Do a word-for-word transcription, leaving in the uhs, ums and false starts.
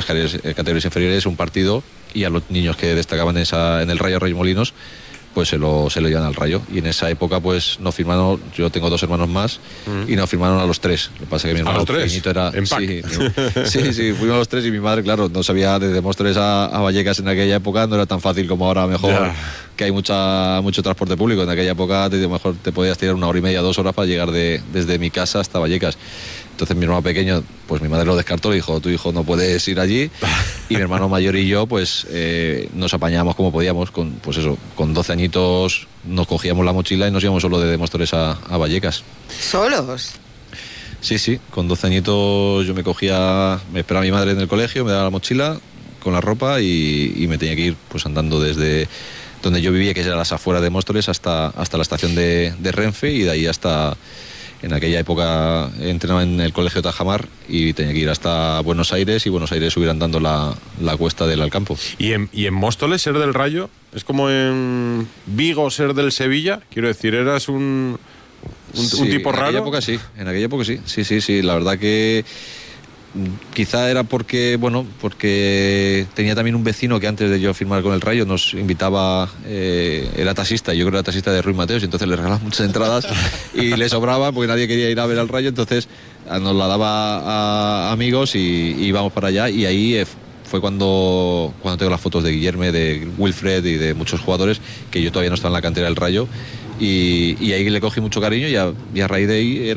categorías, categorías inferiores un partido, y a los niños que destacaban en, esa, en el Rayo Arroyomolinos pues se lo, se lo llevan al Rayo. Y en esa época pues nos firmaron, yo tengo dos hermanos más, mm. y nos firmaron a los tres. Lo que pasa es que mi hermano pequeñito era... Sí, sí, sí, fuimos a los tres, y mi madre, claro, no sabía, desde Móstoles a, a Vallecas en aquella época no era tan fácil como ahora, mejor, yeah. que hay mucha mucho transporte público. En aquella época te, mejor te podías tirar una hora y media, dos horas para llegar de, desde mi casa hasta Vallecas. Entonces mi hermano pequeño, pues mi madre lo descartó, le dijo, tu hijo no puedes ir allí. Y mi hermano mayor y yo, pues eh, nos apañábamos como podíamos, con, pues eso, con doce añitos nos cogíamos la mochila y nos íbamos solo de Móstoles a, a Vallecas. ¿Solos? Sí, sí, con doce añitos yo me cogía, me esperaba mi madre en el colegio, me daba la mochila con la ropa y, y me tenía que ir pues andando desde donde yo vivía, que era las afueras de Móstoles, hasta, hasta la estación de, de Renfe, y de ahí hasta... En aquella época entrenaba en el colegio Tajamar y tenía que ir hasta Buenos Aires, y Buenos Aires subir andando la, la cuesta del Alcampo. ¿Y en, ¿Y en Móstoles ser del Rayo es como en Vigo ser del Sevilla? Quiero decir, ¿eras un, un, sí, un tipo raro? En aquella época sí, en aquella época sí, sí, sí, sí. La verdad que quizá era porque, bueno, porque tenía también un vecino que antes de yo firmar con el Rayo nos invitaba, eh, era taxista, yo creo que era taxista de Ruiz Mateos, y entonces le regalaba muchas entradas y le sobraba porque nadie quería ir a ver al Rayo, entonces nos la daba a amigos y, y íbamos para allá, y ahí eh, fue cuando, cuando tengo las fotos de Guillermo, de Wilfred y de muchos jugadores que yo todavía no estaba en la cantera del Rayo, y, y ahí le cogí mucho cariño, y a, y a raíz de ahí era